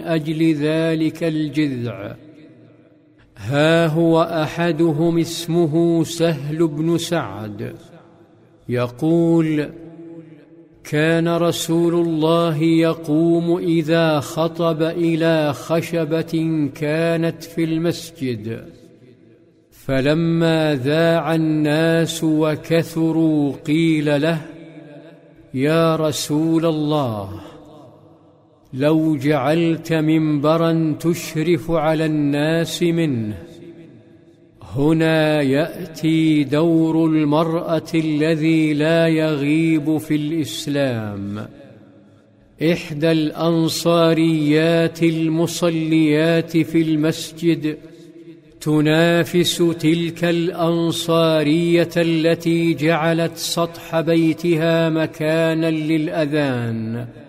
أجل ذلك الجذع. ها هو أحدهم اسمه سهل بن سعد يقول: كان رسول الله يقوم إذا خطب إلى خشبة كانت في المسجد، فلما ذاع الناس وكثروا قيل له: يا رسول الله، لو جعلت منبرا تشرف على الناس منه. هنا يأتي دور المرأة الذي لا يغيب في الإسلام. إحدى الأنصاريات المصليات في المسجد تنافس تلك الأنصارية التي جعلت سطح بيتها مكانا للأذان،